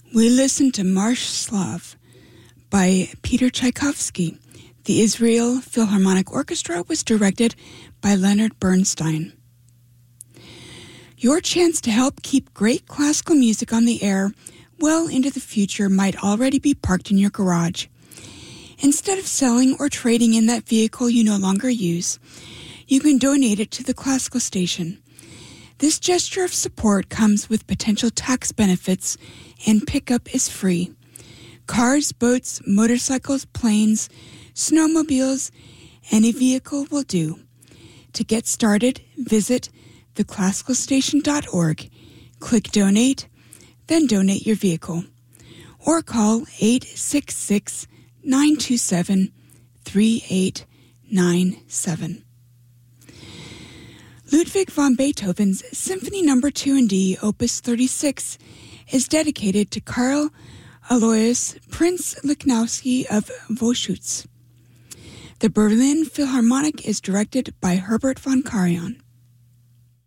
We listened to Marsh Slav by Peter Tchaikovsky. The Israel Philharmonic Orchestra was directed by Leonard Bernstein. Your chance to help keep great classical music on the air well into the future might already be parked in your garage. Instead of selling or trading in that vehicle you no longer use, you can donate it to the classical station. This gesture of support comes with potential tax benefits, and pickup is free. Cars, boats, motorcycles, planes, snowmobiles, any vehicle will do. To get started, visit theclassicalstation.org, click Donate, then donate your vehicle, or call 866-927-3897. Ludwig van Beethoven's Symphony No. 2 in D, Opus 36, is dedicated to Karl Alois Prince Lichnowsky of Wachowicz. The Berlin Philharmonic is directed by Herbert von Karajan.